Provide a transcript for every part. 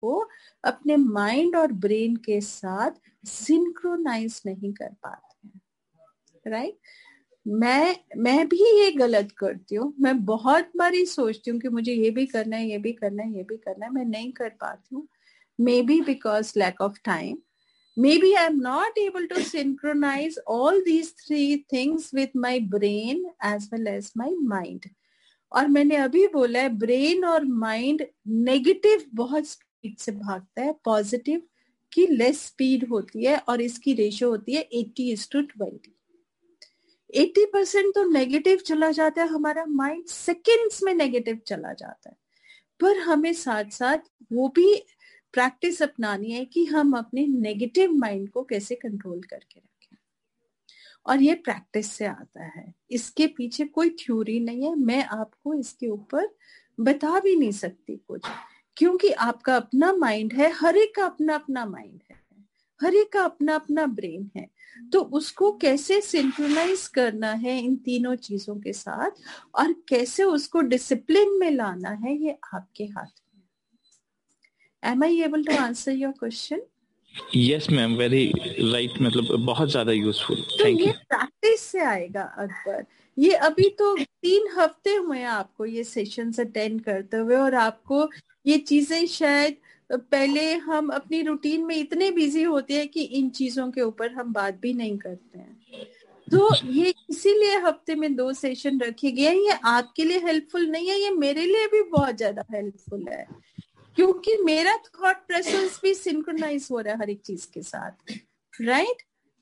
को अपने माइंड और ब्रेन के साथ सिंक्रोनाइज नहीं कर पाते हैं, राइट? मैं भी ये गलत करती हूँ। मैं बहुत बारी सोचती हूँ कि मुझे ये भी करना है, ये भी करना है, ये भी करना है, मैं नहीं कर पाती हूँ। May be because lack of time, maybe I'm not able to synchronize all these three things with my brain as well as my mind. और मैंने अभी बोला है ब्रेन और माइंड नेगेटिव बहुत स्पीड से भागता है, पॉजिटिव की लेस स्पीड होती है, और इसकी रेशियो होती है 80:20। 80% तो नेगेटिव चला जाता है हमारा माइंड, सेकेंड्स में नेगेटिव चला जाता है। पर हमें साथ साथ वो भी प्रैक्टिस अपनानी है कि हम अपने नेगेटिव माइंड को कैसे कंट्रोल करके रखें, और ये प्रैक्टिस से आता है। इसके पीछे कोई थ्योरी नहीं है, मैं आपको इसके ऊपर बता भी नहीं सकती कुछ, क्योंकि आपका अपना माइंड है, हर एक का अपना अपना माइंड है, हर एक का अपना अपना ब्रेन है। तो उसको कैसे सिंक्रोनाइज करना है इन तीनों चीजों के साथ, और कैसे उसको डिसिप्लिन में लाना है, ये आपके हाथ में। Am I able to answer your question? Yes, ma'am. Very right. मतलब बहुत ज्यादा यूजफुल। तो ये प्रैक्टिस से आएगा अकबर। ये अभी तो 3 हफ्ते हुए हैं आपको ये सेशंस अटेंड करते हुए, और आपको ये चीजें शायद पहले हम अपनी रूटीन में इतने बिजी होते हैं कि इन चीजों के ऊपर हम बात भी नहीं करते हैं। तो ये इसीलिए हफ्ते में 2 सेशन रखे गए हैं। ये आपके लिए हेल्पफुल नहीं है, ये मेरे लिए भी बहुत ज्यादा हेल्पफुल है, क्योंकि मेरा थॉट प्रोसेस भी सिंक्रोनाइज हो रहा है हर एक चीज के साथ, राइट?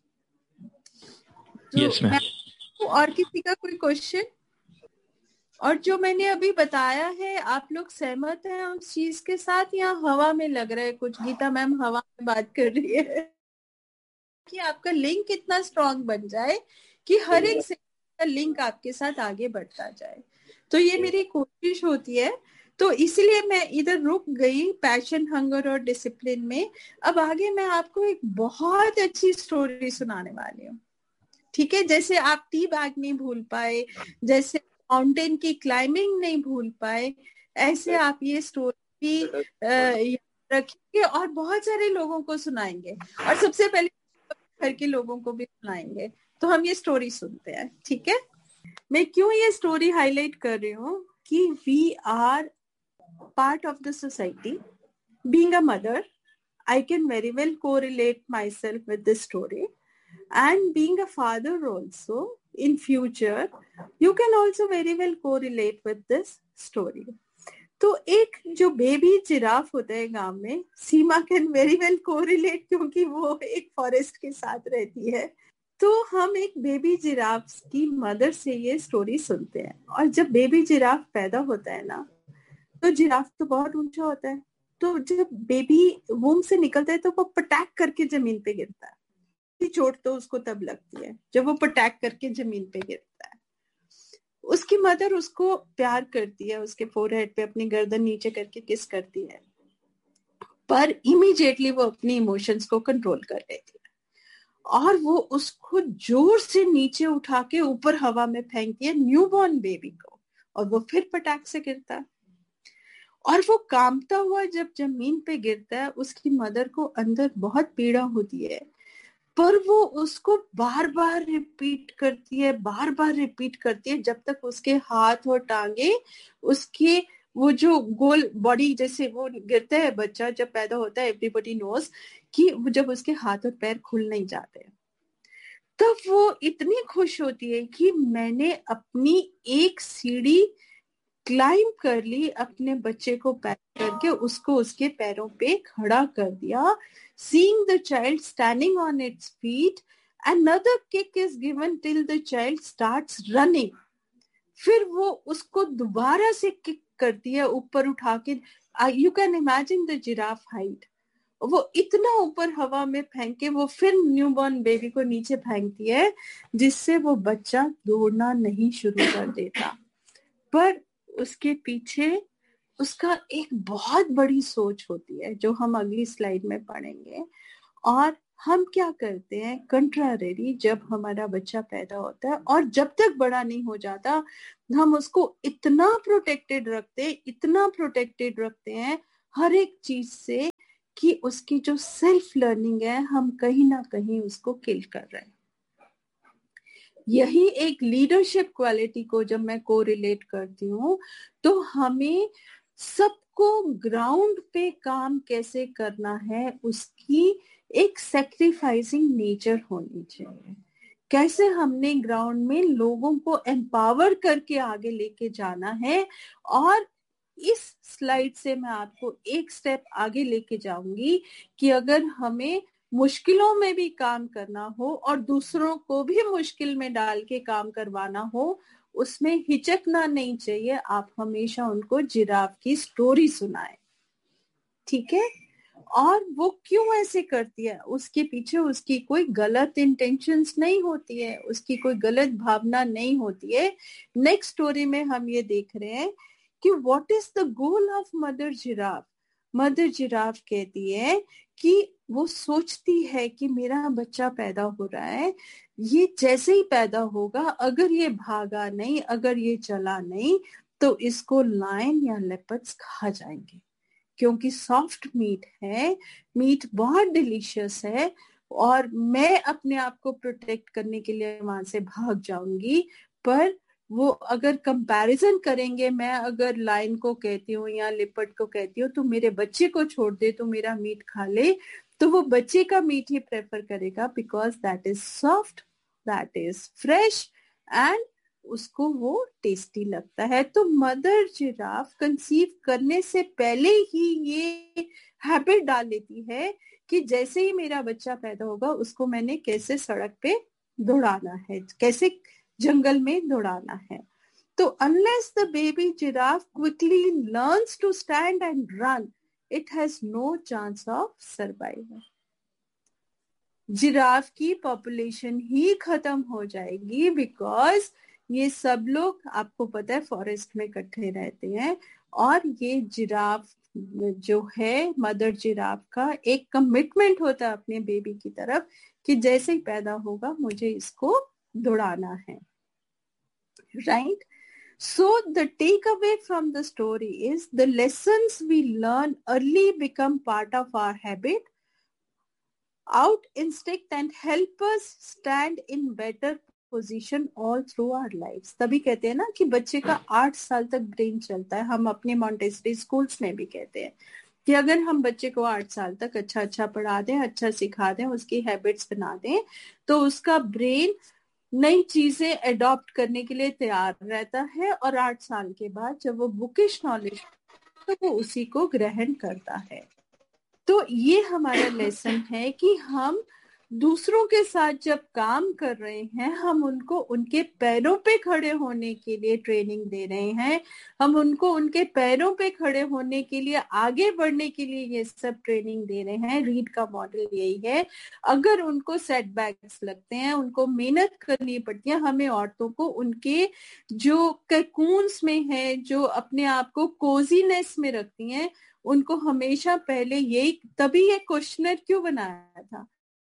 Yes, ma'am. और किसी का कोई क्वेश्चन? और जो मैंने अभी बताया है, आप लोग सहमत हैं उस चीज के साथ, या हवा में लग रहा है कुछ? गीता मैम हवा में बात कर रही है कि आपका लिंक इतना स्ट्रांग बन जाए कि हर एक का लिंक आपके साथ आगे बढ़ता जाए। तो ये मेरी कोशिश होती है, तो इसलिए मैं इधर रुक गई पैशन, हंगर और डिसिप्लिन में। अब आगे मैं आपको एक बहुत अच्छी स्टोरी सुनाने वाली हूँ, ठीक है? जैसे आप टी बैग नहीं भूल पाए, जैसे माउंटेन की क्लाइंबिंग नहीं भूल पाए, ऐसे आप ये स्टोरी रखेंगे और बहुत सारे लोगों को सुनाएंगे, और सबसे पहले घर के लोगों को भी सुनाएंगे। तो हम ये स्टोरी सुनते हैं, ठीक है? मैं क्यों ये स्टोरी हाईलाइट कर रही हूँ कि we are part of the society. Being a mother, I can very well correlate my self with this story, and being a father also in future, you can also very well correlate with this story. तो एक जो baby giraffe होता है गांव में, सीमा can very well correlate, क्योंकि वो एक फॉरेस्ट के साथ रहती है। तो हम एक बेबी जिराफ की मदर से ये स्टोरी सुनते हैं। और जब बेबी जिराफ पैदा होता है ना, तो जिराफ तो बहुत ऊंचा होता है, तो जब बेबी वूम से निकलता है तो वो पटैक करके जमीन पे गिरता है। चोट तो उसको तब लगती है जब वो पटैक करके जमीन पे गिरता है। उसकी मदर उसको प्यार करती है, उसके फोरहेड पे अपनी गर्दन नीचे करके किस करती है, पर इमीडिएटली वो अपनी इमोशंस को कंट्रोल कर लेती है, और वो उसको जोर से नीचे उठा के ऊपर हवा में फेंकती है, न्यूबॉर्न बेबी को, और वो फिर पटाख से गिरता है। और वो कांपता हुआ जब जमीन पे गिरता है, उसकी मदर को अंदर बहुत पीड़ा होती है, पर वो उसको बार बार रिपीट करती है, बार बार रिपीट करती है, जब तक उसके हाथ और टांगे, उसके वो जो गोल बॉडी, जैसे वो गिरता है बच्चा जब पैदा होता है, एवरीबॉडी नोज कि जब उसके हाथ और पैर खुल नहीं जाते, तब वो इतनी खुश होती है कि मैंने अपनी एक सीढ़ी क्लाइंब कर ली, अपने बच्चे को पैक करके उसको उसके पैरों पे खड़ा कर दिया। Seeing the child standing on its feet, another kick is given till the child starts running. फिर वो उसको दोबारा से किक करती है ऊपर उठा के। You can imagine the giraffe height. वो इतना ऊपर हवा में फेंक के वो फिर न्यूबॉर्न बेबी को नीचे फेंकती है, जिससे वो बच्चा दौड़ना नहीं शुरू कर देता। पर उसके पीछे उसका एक बहुत बड़ी सोच होती है, जो हम अगली स्लाइड में पढ़ेंगे। और हम क्या करते हैं कंट्रारी, जब हमारा बच्चा पैदा होता है और जब तक बड़ा नहीं हो जाता, हम उसको इतना प्रोटेक्टेड रखते हैं, इतना प्रोटेक्टेड रखते हैं, हर एक चीज से कि उसकी जो सेल्फ लर्निंग है हम कहीं ना कहीं उसको किल कर रहे हैं। यही एक लीडरशिप क्वालिटी को जब मैं कोरिलेट करती हूँ तो हमें सबको ग्राउंड पे काम कैसे करना है उसकी एक सेक्रीफाइसिंग नेचर होनी चाहिए। कैसे हमने ग्राउंड में लोगों को एम्पावर करके आगे लेके जाना है। और इस स्लाइड से मैं आपको एक स्टेप आगे लेके जाऊंगी कि अगर हमें मुश्किलों में भी काम करना हो और दूसरों को भी मुश्किल में डाल के काम करवाना हो, उसमें हिचकना नहीं चाहिए। आप हमेशा उनको जिराफ की स्टोरी सुनाएं, ठीक है। और वो क्यों ऐसे करती है, उसके पीछे उसकी कोई गलत इंटेंशंस नहीं होती है, उसकी कोई गलत भावना नहीं होती है। नेक्स्ट स्टोरी में हम ये देख रहे हैं कि what is the goal of mother giraffe. Mother giraffe कहती है कि वो सोचती है कि मेरा बच्चा पैदा हो रहा है, ये जैसे ही पैदा होगा अगर ये भागा नहीं, अगर ये चला नहीं, तो इसको लायन या लेपर्ड्स खा जाएंगे। क्योंकि सॉफ्ट मीट है, मीट बहुत डिलीशियस है, और मैं अपने आप को प्रोटेक्ट करने के लिए वहां से भाग जाऊंगी। पर वो अगर कंपैरिजन करेंगे, मैं अगर लायन को कहती हूँ या लिपर्ड को कहती हूँ तो मेरे बच्चे को छोड़ दे, तो मेरा मीट खा ले, तो वो बच्चे का मीट ही प्रेफर करेगा, because that is soft, that is fresh, and उसको वो टेस्टी लगता है। तो मदर जिराफ कंसीव करने से पहले ही ये हैबिट डाल लेती है कि जैसे ही मेरा बच्चा पैदा होगा उसको मैंने कैसे सड़क पे दौड़ाना है, कैसे जंगल में दौड़ाना है। तो unless the baby giraffe quickly learns to stand and run, it has no chance of survival. Giraffe की पॉपुलेशन ही खत्म हो जाएगी, बिकॉज ये सब लोग आपको पता है फॉरेस्ट में इकट्ठे रहते हैं। और ये जिराफ जो है, मदर जिराफ का एक कमिटमेंट होता है अपने बेबी की तरफ कि जैसे ही पैदा होगा मुझे इसको दौड़ाना है, right. So the takeaway from the story is the lessons we learn early become part of our habit, out instinct, and help us stand in better position all through our lives. तभी कहते हैं ना कि बच्चे का 8 साल तक brain चलता है। हम अपने मॉन्टेसरी स्कूल्स में भी कहते हैं कि अगर हम बच्चे को 8 साल तक अच्छा अच्छा पढ़ा दें, अच्छा सिखा दें, उसकी हैबिट्स बना दें, तो उसका ब्रेन नई चीजें एडॉप्ट करने के लिए तैयार रहता है। और 8 साल के बाद जब वो बुकिश नॉलेज, तो वो उसी को ग्रहण करता है। तो ये हमारा लेसन है कि हम दूसरों के साथ जब काम कर रहे हैं, हम उनको उनके पैरों पे खड़े होने के लिए ट्रेनिंग दे रहे हैं। हम उनको उनके पैरों पे खड़े होने के लिए, आगे बढ़ने के लिए ये सब ट्रेनिंग दे रहे हैं। रीड का मॉडल यही है। अगर उनको सेटबैक्स लगते हैं, उनको मेहनत करनी पड़ती है, हमें औरतों को उनके जो ककून्स में है, जो अपने आप को कोजीनेस में रखती हैं, उनको हमेशा पहले यही, तभी ये क्वेश्चनर क्यों बनाया था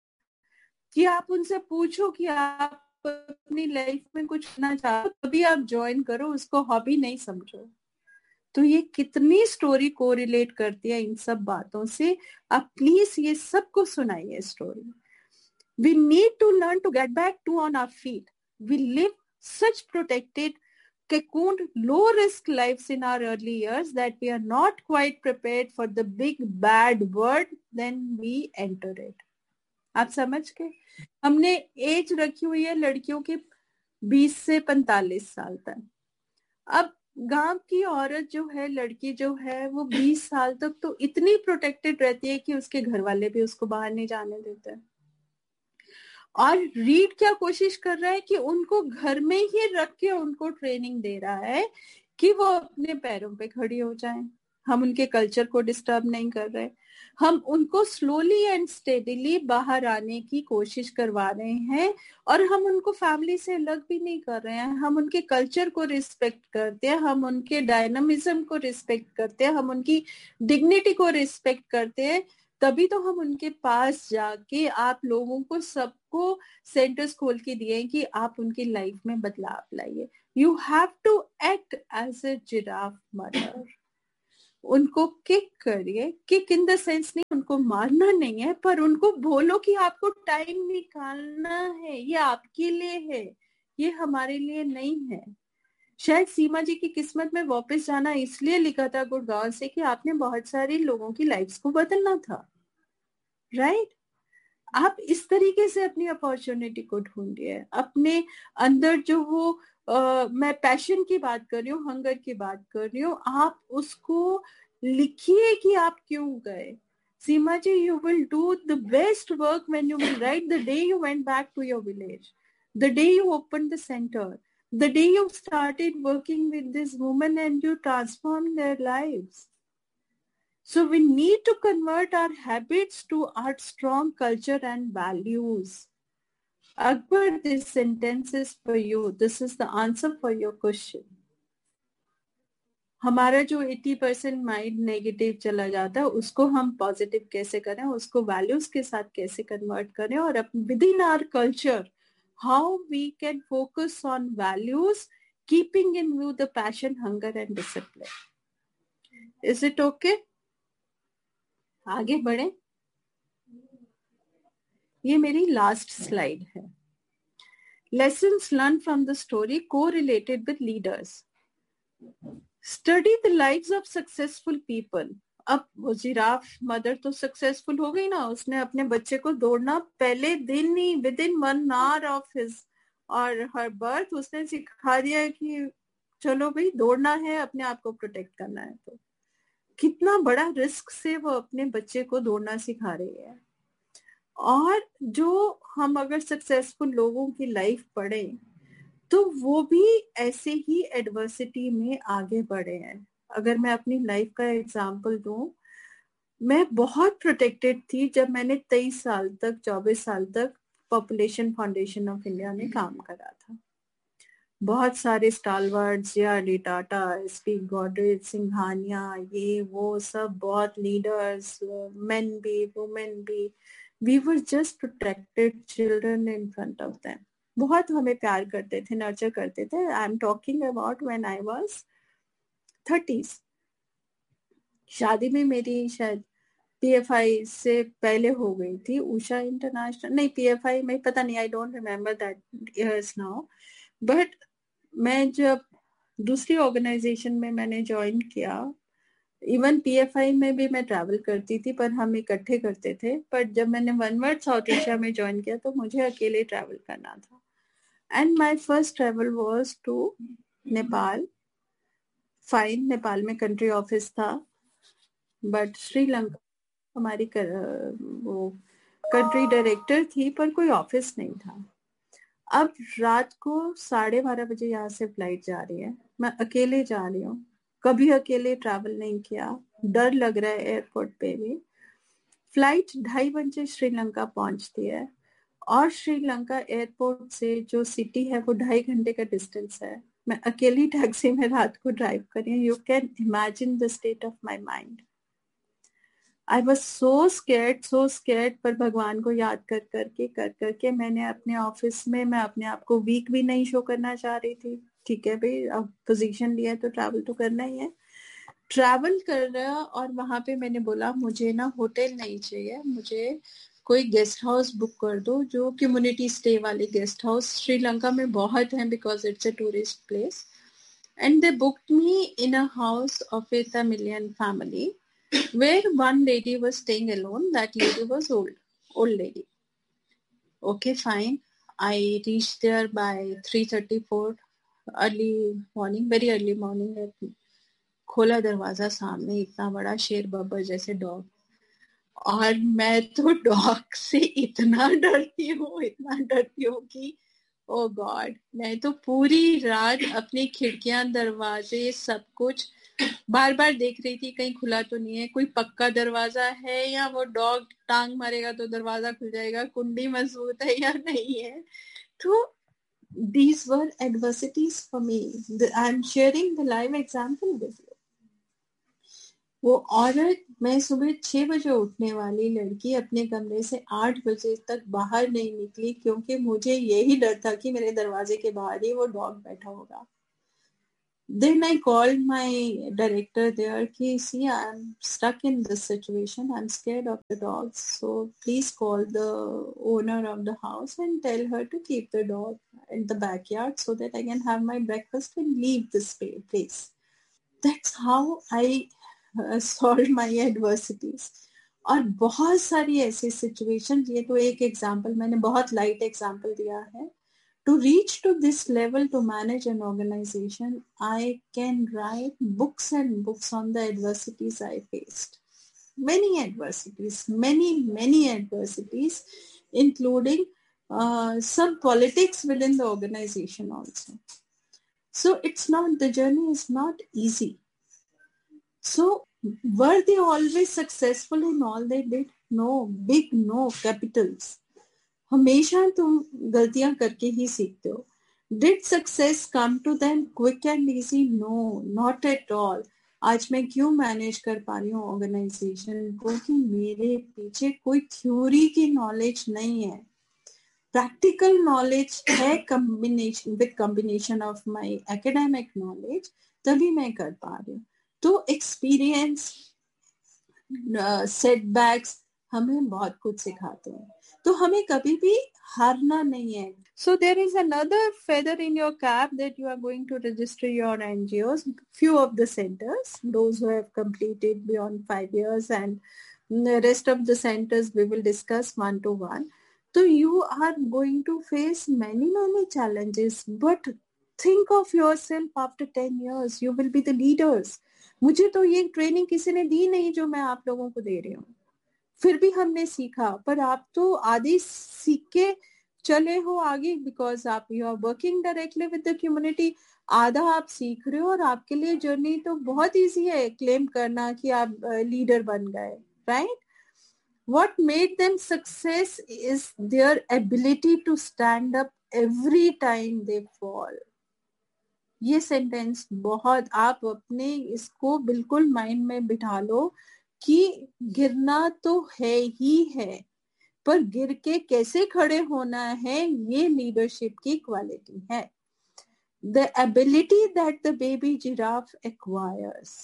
कि आप उनसे पूछो कि आप अपनी लाइफ में कुछ करना चाहो तभी आप ज्वाइन करो, उसको हॉबी नहीं समझो। तो ये कितनी स्टोरी कोरिलेट करती है इन सब बातों से। आप प्लीज ये सबको सुनाइए story. We need to learn to get back to on our feet. We live such protected cocooned low risk lives in our early years that we are not quite prepared for the big bad world then we enter it. आप समझ के हमने as रखी हुई है लड़कियों की 20 से 45 साल तक। अब गांव की औरत जो है, लड़की जो है, वो 20 साल तक तो इतनी प्रोटेक्टेड रहती है कि उसके घर वाले भी उसको बाहर नहीं जाने देते हैं। और रीड क्या कोशिश कर रहा है कि उनको घर में ही रख के उनको ट्रेनिंग दे रहा है कि वो अपने पैरों पे खड़ी हो जाएं। हम उनके कल्चर को डिस्टर्ब नहीं कर रहे, हम उनको स्लोली एंड स्टेडीली बाहर आने की कोशिश करवा रहे हैं। और हम उनको फैमिली से अलग भी नहीं कर रहे हैं, हम उनके कल्चर को रिस्पेक्ट करते हैं, हम उनके डायनामिज्म को रिस्पेक्ट करते हैं, हम उनकी डिग्निटी को रिस्पेक्ट करते हैं। तभी तो हम उनके पास जाके आप लोगों को सबको सेंटर्स खोल के दिए कि आप उनकी लाइफ में बदलाव लाइए। You have to act as a giraffe mother. उनको किक करिए, किक इन द सेंस नहीं, उनको मारना नहीं है, पर उनको मारना नहीं है, पर उनको बोलो कि आपको टाइम निकालना है, ये आपके लिए है, ये हमारे लिए नहीं है। शायद सीमा जी की किस्मत में वापस जाना इसलिए लिखा था गुड़गांव से कि आपने बहुत सारे लोगों की लाइफ्स को बदलना था, राइट? आप इस तरीके से अपनी अपॉर्चुनिटी को ढूंढिए, अपने अंदर जो वो मैं पैशन की बात कर रही हूँ, हंगर की बात कर रही हूँ, आप उसको लिखिए कि आप क्यों गए। सीमा जी, you will do the best work when you will write the day you went back to your village, the day you opened the center, the day you started working with this woman and you transformed their lives. So we need to convert our habits to our strong culture and values. Akbar, this sentence is for you. This is the answer for your question. हमारा जो 80% mind negative चला जाता है उसको हम positive कैसे करें, उसको वैल्यूज के साथ कैसे कन्वर्ट करें, और with in our culture how we can focus on values keeping in view the passion, hunger and discipline. Is it okay? आगे बढ़े। ये मेरी लास्ट स्लाइड है। Lessons learn from the story correlated with leaders. Study the lives of successful people. अब वो giraffe mother तो successful हो गई ना, उसने अपने बच्चे को दौड़ना पहले दिन ही with in 1 hour of his और हर बर्थ उसने सिखा दिया कि चलो भाई दौड़ना है, अपने आप को प्रोटेक्ट करना है। तो कितना बड़ा रिस्क से वो अपने बच्चे को दौड़ना सिखा रही है। और जो हम अगर सक्सेसफुल लोगों की लाइफ पढ़ें तो वो भी ऐसे ही एडवर्सिटी में आगे बढ़े हैं। अगर मैं अपनी लाइफ का एग्जांपल दूं, मैं बहुत प्रोटेक्टेड थी जब मैंने 23 साल तक 24 साल तक पॉपुलेशन फाउंडेशन ऑफ इंडिया में काम करा था। बहुत सारे स्टालवर्ड्स, जे.आर.डी. टाटा, एस.पी. गोडरेज, सिंघानिया, ये वो सब बहुत लीडर्स, मेन भी वुमेन भी, we were just protected children in front of them. बहुत हमें प्यार करते थे, नर्चर करते थे। I am talking about when I was 30s। शादी में मेरी शायद पीएफआई से पहले हो गई थी, उषा इंटरनेशनल, नहीं पीएफआई में, पता नहीं, I don't remember that years now. But मैं जब दूसरी ऑर्गेनाइजेशन में मैंने ज्वाइन किया, इवन पीएफआई में भी मैं ट्रैवल करती थी, पर हम इकट्ठे करते थे। पर जब मैंने वन वर्ड साउथ एशिया में ज्वाइन किया तो मुझे अकेले ट्रैवल करना था। And my first travel was to Nepal. Fine, Nepal में कंट्री ऑफिस था, बट श्रीलंका हमारी वो कंट्री डायरेक्टर थी, पर कोई ऑफिस नहीं था। अब रात को 12:30 बजे यहाँ से फ्लाइट जा रही है, मैं अकेले जा रही हूँ, कभी अकेले ट्रैवल नहीं किया, डर लग रहा है एयरपोर्ट पे भी। फ्लाइट 2:30 बजे श्रीलंका पहुंचती है, और श्रीलंका एयरपोर्ट से जो सिटी है वो 2.5 घंटे का डिस्टेंस है। मैं अकेली टैक्सी में रात को ड्राइव कर रही हूँ। You can imagine the state of my mind. I was so scared, पर भगवान को याद कर करके मैंने अपने ऑफिस में, मैं अपने आप को वीक भी नहीं शो करना चाह रही थी। ठीक है भाई, अब पोजीशन लिया तो ट्रैवल तो करना ही है। ट्रैवल कर रहा, और वहां पे मैंने बोला मुझे ना होटल नहीं चाहिए, मुझे कोई गेस्ट हाउस बुक कर दो, जो कम्युनिटी स्टे वाले गेस्ट हाउस श्रीलंका में बहुत हैं because it's a tourist place. And they booked me in a house of A Tamilian family where one lady was staying alone. That lady was old lady. Okay, fine. I reached there by 3:34 early morning, very early morning. खोला दरवाजा, सामने इतना बड़ा शेर बब्बर जैसे dog, और मैं तो डॉग से इतना डरती हूँ कि ओ गॉड। मैं तो पूरी रात अपनी खिड़कियां, दरवाजे, सब कुछ बार बार देख रही थी कहीं खुला तो नहीं है, कोई पक्का दरवाजा है, या वो डॉग टांग मारेगा तो दरवाजा खुल जाएगा, कुंडी मजबूत है या नहीं है। तो these were adversities for me. I'm sharing the live example with you. वो औरत, मैं सुबह 6 बजे उठने वाली लड़की, अपने कमरे से 8 बजे तक बाहर नहीं निकली, क्योंकि मुझे यही डर था कि मेरे दरवाजे के बाहर ही वो डॉग बैठा होगा। Then I called my director there. See, I'm stuck in this situation. I'm scared of the dogs. So please call the owner of the house and tell her to keep the dog in the backyard so that I can have my breakfast and leave this place. That's how I solve my adversities. और बहुत सारी ऐसी situation, ये तो एक example, मैंने बहुत light example दिया है. To reach to this level to manage an organization, I can write books and books on the adversities I faced. Many adversities, many adversities, including some politics within the organization also. So the journey is not easy. So were they always successful in all they did? No, big no, capitals. हमेशा तुम गलतियां करके ही सीखते हो. Did success come to them quick and easy? No, not at all. आज मैं क्यों manage कर पा रही हूँ ऑर्गेनाइजेशन को कि मेरे पीछे कोई थ्योरी की नॉलेज नहीं है, प्रैक्टिकल नॉलेज है, combination of my academic knowledge, तभी मैं कर पा रही हूँ. तो एक्सपीरियंस, सेटबैक्स हमें बहुत कुछ सिखाते हैं. तो हमें कभी भी हारना नहीं है. So there is another feather in your cap that you are going to register your NGOs, few of the centers, those who have completed beyond 5 years, and the rest of the centers we will discuss one to one. So you are going to face many challenges, but think of yourself after 10 years, you will be the leaders. मुझे तो ये training किसी ने दी नहीं जो मैं आप लोगों को दे रही हूँ, फिर भी हमने सीखा. पर आप तो आधे सीख के चले हो आगे, बिकॉज आप you are working directly with the community. आधा आप सीख रहे हो और आपके लिए जर्नी तो बहुत इजी है क्लेम करना कि आप लीडर बन गए, right? What made them success is their ability to stand up every time they fall. ये सेंटेंस बहुत, आप अपने इसको बिल्कुल माइंड में बिठा लो कि गिरना तो है ही है, पर गिर के कैसे खड़े होना है, ये लीडरशिप की क्वालिटी है. The ability that the baby giraffe acquires.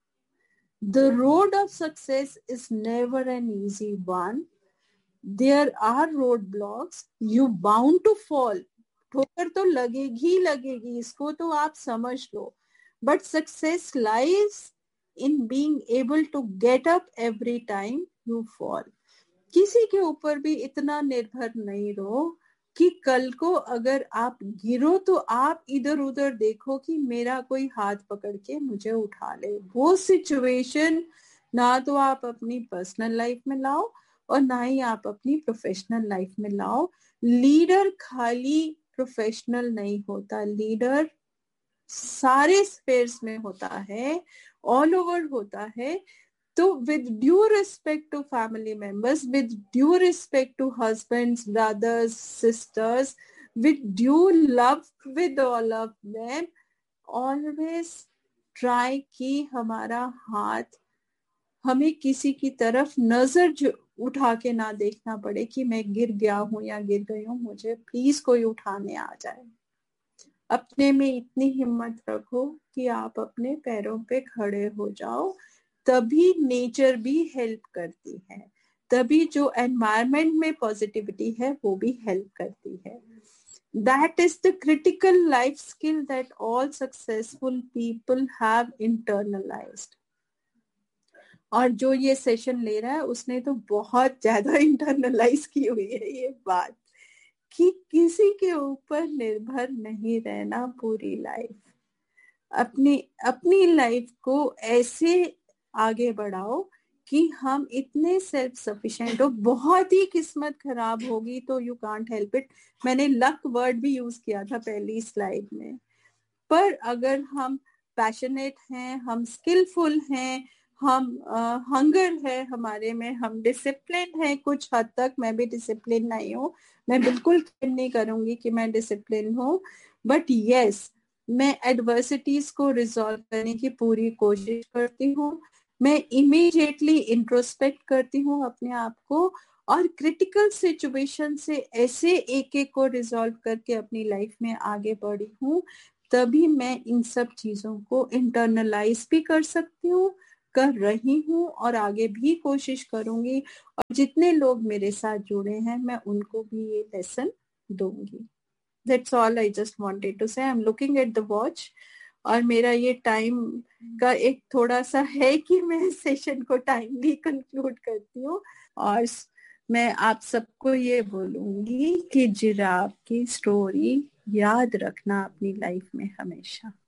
The road of success is never an easy one. There are roadblocks. You bound to fall. ठोकर तो लगेगी, इसको तो आप समझ लो. But success lies in being able to get up every time you fall. किसी के ऊपर भी इतना निर्भर नहीं रहो कि कल को अगर आप गिरो तो आप इधर उधर देखो कि मेरा कोई हाथ पकड़ के मुझे उठा ले. वो सिचुएशन ना तो आप अपनी पर्सनल लाइफ में लाओ और ना ही आप अपनी प्रोफेशनल लाइफ में लाओ. लीडर खाली प्रोफेशनल नहीं होता, लीडर सारे स्पेयर्स में होता है, ऑल ओवर होता है. तो with due respect to family members, with due respect to husbands, brothers, sisters, with due love with all of them, always try कि हमारा हाथ हमें किसी की तरफ नजर उठा के ना देखना पड़े कि मैं गिर गया हूं या गिर गई हूं, मुझे प्लीज कोई उठाने आ जाए. अपने में इतनी हिम्मत रखो कि आप अपने पैरों पे खड़े हो जाओ. तभी नेचर भी हेल्प करती है, तभी जो एनवायरनमेंट में पॉजिटिविटी है वो भी हेल्प करती है. That is the critical life skill that all successful people have internalized. और जो ये सेशन ले रहा है उसने तो बहुत ज्यादा इंटरनलाइज की हुई है ये बात कि किसी के ऊपर निर्भर नहीं रहना पूरी लाइफ. अपनी लाइफ को ऐसे आगे बढ़ाओ कि हम इतने सेल्फ सफिशिएंट हो. बहुत ही किस्मत खराब होगी तो यू कांट हेल्प इट. मैंने लक वर्ड भी यूज किया था पहली स्लाइड में. पर अगर हम पैशनेट हैं, हम स्किलफुल हैं, हम हंगर है हमारे में, हम डिसिप्लिन है कुछ हद तक. मैं भी डिसिप्लिन नहीं हूँ, मैं बिल्कुल क्लेम नहीं करूंगी कि मैं डिसिप्लिन हूँ, बट यस मैं एडवर्सिटीज को रिजॉल्व करने की पूरी कोशिश करती हूँ. मैं इमीडिएटली इंट्रोस्पेक्ट करती हूँ अपने आप को और क्रिटिकल सिचुएशन से ऐसे एक को रिजॉल्व करके अपनी लाइफ में आगे बढ़ी हूँ तभी मैं इन सब चीजों को इंटरनलाइज भी कर सकती हूँ, कर रही हूँ और आगे भी कोशिश करूंगी। और जितने लोग मेरे साथ जुड़े हैं मैं उनको भी ये लेसन दूंगी। That's all I just wanted to say. I'm looking at the watch और मेरा ये टाइम का एक थोड़ा सा है कि मैं सेशन को टाइमली कंक्लूड करती हूँ। और मैं आप सबको ये बोलूंगी कि जिराफ की स्टोरी याद रखना अपनी लाइफ में हमेशा।